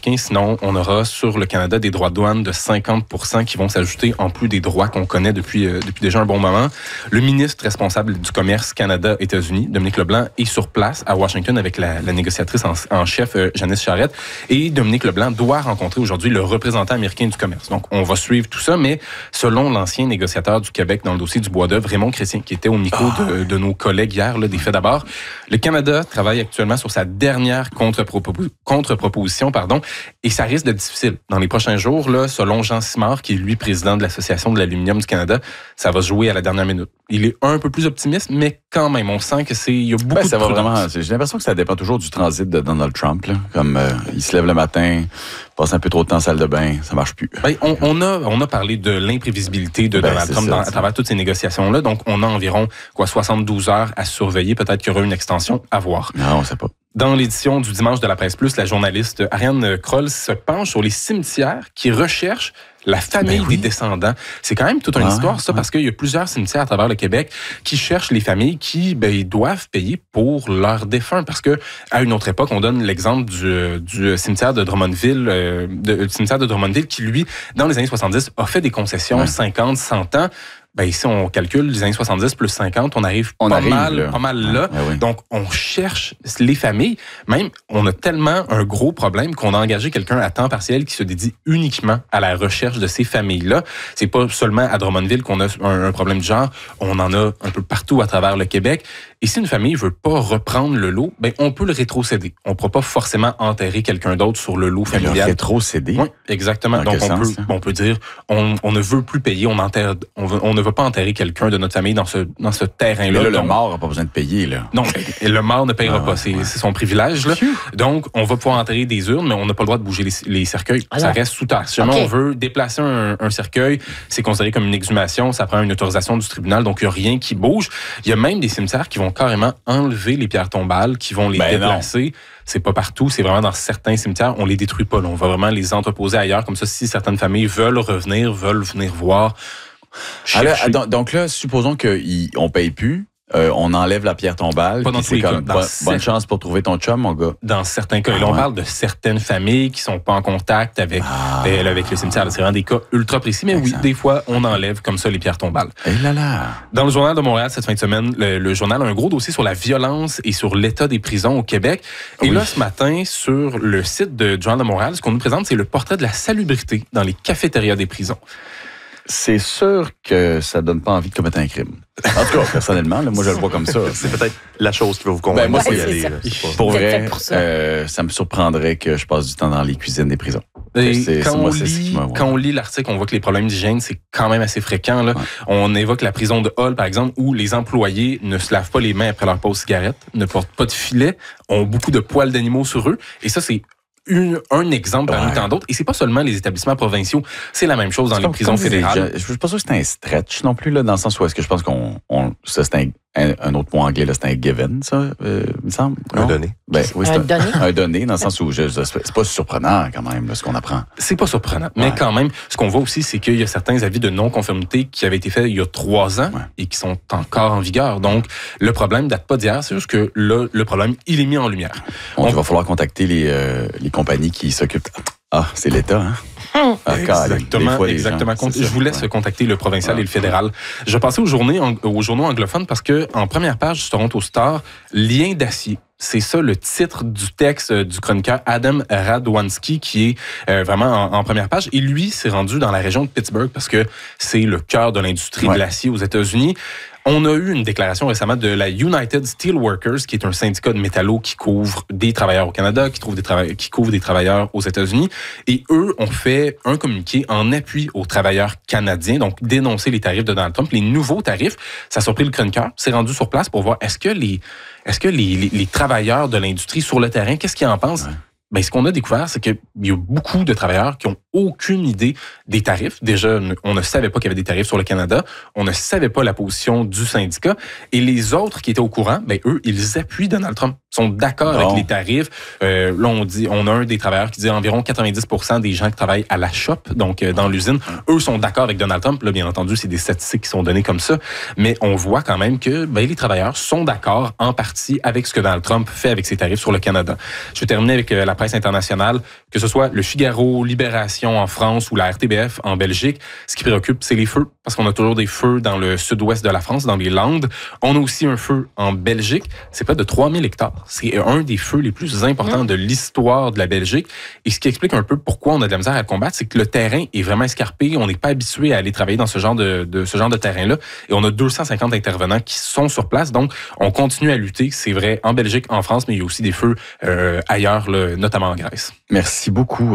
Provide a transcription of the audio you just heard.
américain. Sinon, on aura sur le Canada des droits de douane de 50% qui vont s'ajouter en plus des droits qu'on connaît depuis déjà un bon moment. Le ministre responsable du commerce Canada-États-Unis, Dominique Leblanc, est sur place à Washington avec la négociatrice en chef, Janice Charette. Et Dominique Leblanc doit rencontrer aujourd'hui le représentant américain du commerce. Donc, on va suivre tout ça, mais selon l'ancien négociateur du Québec dans le dossier du bois d'œuvre, Raymond Chrétien, qui était au micro de nos collègues hier, là, des Faits d'abord, le Canada travaille actuellement sur sa dernière contre-proposition, et ça risque d'être difficile. Dans les prochains jours, là, selon Jean Simard, qui est lui président de l'Association de l'aluminium du Canada, ça va se jouer à la dernière minute. Il est un peu plus optimiste, mais quand même, on sent que il y a beaucoup de prudence. J'ai l'impression que ça dépend toujours du transit de Donald Trump. Là. Comme il se lève le matin, passe un peu trop de temps en salle de bain, ça marche plus. Ben, on a parlé de l'imprévisibilité de Donald Trump à travers toutes ces négociations-là. Donc, on a environ 72 heures à surveiller. Peut-être qu'il y aura une extension à voir. Non, on sait pas. Dans l'édition du dimanche de la Presse Plus, la journaliste Ariane Kroll se penche sur les cimetières qui recherchent la famille des descendants. C'est quand même toute une histoire, ça, parce qu'il y a plusieurs cimetières à travers le Québec qui cherchent les familles qui ils doivent payer pour leurs défunts. Parce que à une autre époque, on donne l'exemple du cimetière de Drummondville, qui, lui, dans les années 70, a fait des concessions 50, 100 ans. Ben ici, on calcule les années 70 plus 50, on arrive pas mal là. Donc, on cherche les familles. Même, on a tellement un gros problème qu'on a engagé quelqu'un à temps partiel qui se dédie uniquement à la recherche de ces familles-là. C'est pas seulement à Drummondville qu'on a un problème du genre. On en a un peu partout à travers le Québec. Et si une famille veut pas reprendre le lot, ben on peut le rétrocéder. On ne pourra pas forcément enterrer quelqu'un d'autre sur le lot familial. Le rétrocéder? Oui, exactement. Donc, on peut dire, on ne veut plus payer, on ne veut pas enterrer quelqu'un de notre famille dans ce terrain-là. Mais là, le mort n'a pas besoin de payer, là. Non, le mort ne payera pas. C'est son privilège, là. Donc, on va pouvoir enterrer des urnes, mais on n'a pas le droit de bouger les cercueils. Alors, ça reste sous terre. Si on veut déplacer un cercueil, c'est considéré comme une exhumation. Ça prend une autorisation du tribunal, donc il n'y a rien qui bouge. Il y a même des cimetières qui vont carrément enlever les pierres tombales, qui vont les déplacer. C'est pas partout, c'est vraiment dans certains cimetières. On les détruit pas, là. On va vraiment les entreposer ailleurs. Comme ça, si certaines familles veulent venir voir. Alors, donc là, supposons qu'on paye plus. On enlève la pierre tombale. Pas dans tous les cas. Bonne chance pour trouver ton chum, mon gars. Dans certains cas. Là, on parle de certaines familles qui sont pas en contact avec le cimetière. C'est vraiment des cas ultra précis. Mais oui, des fois, on enlève comme ça les pierres tombales. Et là là. Dans le Journal de Montréal, cette fin de semaine, le journal a un gros dossier sur la violence et sur l'état des prisons au Québec. Et là, ce matin, sur le site du Journal de Montréal, ce qu'on nous présente, c'est le portrait de la salubrité dans les cafétérias des prisons. C'est sûr que ça donne pas envie de commettre un crime. En tout cas, personnellement, là, moi, je le vois comme ça. C'est peut-être la chose qui va vous convaincre. Ben, moi, pour vrai, ça me surprendrait que je passe du temps dans les cuisines des prisons. Quand on lit l'article, on voit que les problèmes d'hygiène, c'est quand même assez fréquent. Là. On évoque la prison de Hull, par exemple, où les employés ne se lavent pas les mains après leur pause cigarette, ne portent pas de filet, ont beaucoup de poils d'animaux sur eux. Et ça, c'est un exemple parmi tant d'autres. Et c'est pas seulement les établissements provinciaux, c'est la même chose dans les prisons fédérales. Je suis pas sûr que c'est un stretch non plus, là, dans le sens où est-ce que je pense ça, c'est un autre mot anglais, là, c'est un given, ça, il me semble. Un donné. Ben, oui, un donné, dans le sens où c'est pas surprenant, quand même, là, ce qu'on apprend. C'est pas surprenant. Mais quand même, ce qu'on voit aussi, c'est qu'il y a certains avis de non-conformité qui avaient été faits il y a 3 ans et qui sont encore en vigueur. Donc, le problème date pas d'hier, c'est juste que là, le problème, il est mis en lumière. Il va falloir contacter les compagnies qui s'occupent. Ah, c'est l'État, hein? Exactement. Je vous laisse contacter le provincial et le fédéral. Je vais passer aux journaux anglophones parce que en première page du Toronto Star, lien d'acier. C'est ça le titre du texte du chroniqueur Adam Radwanski qui est vraiment en première page. Et lui s'est rendu dans la région de Pittsburgh parce que c'est le cœur de l'industrie de l'acier aux États-Unis. On a eu une déclaration récemment de la United Steelworkers, qui est un syndicat de métallos qui couvre des travailleurs au Canada, qui couvre des travailleurs aux États-Unis. Et eux ont fait un communiqué en appui aux travailleurs canadiens, donc dénoncer les tarifs de Donald Trump, les nouveaux tarifs. Ça a surpris le chroniqueur, s'est rendu sur place pour voir est-ce que les travailleurs de l'industrie sur le terrain, qu'est-ce qu'ils en pensent? Ben, ce qu'on a découvert, c'est qu'il y a beaucoup de travailleurs qui ont aucune idée des tarifs. Déjà, on ne savait pas qu'il y avait des tarifs sur le Canada. On ne savait pas la position du syndicat. Et les autres qui étaient au courant, ben, eux, ils appuient Donald Trump. Ils sont d'accord avec les tarifs. Là, on a un des travailleurs qui dit environ 90% des gens qui travaillent à la shop, donc dans l'usine, eux sont d'accord avec Donald Trump. Là, bien entendu, c'est des statistiques qui sont données comme ça. Mais on voit quand même que les travailleurs sont d'accord en partie avec ce que Donald Trump fait avec ses tarifs sur le Canada. Je vais terminer avec la presse internationale que ce soit le Figaro, Libération en France ou la RTBF en Belgique, ce qui préoccupe, c'est les feux, parce qu'on a toujours des feux dans le sud-ouest de la France, dans les Landes. On a aussi un feu en Belgique, c'est près de 3000 hectares. C'est un des feux les plus importants de l'histoire de la Belgique. Et ce qui explique un peu pourquoi on a de la misère à le combattre, c'est que le terrain est vraiment escarpé. On n'est pas habitué à aller travailler dans ce genre de terrain-là. Et on a 250 intervenants qui sont sur place. Donc, on continue à lutter. C'est vrai en Belgique, en France, mais il y a aussi des feux ailleurs, là, notamment en Grèce. Merci beaucoup.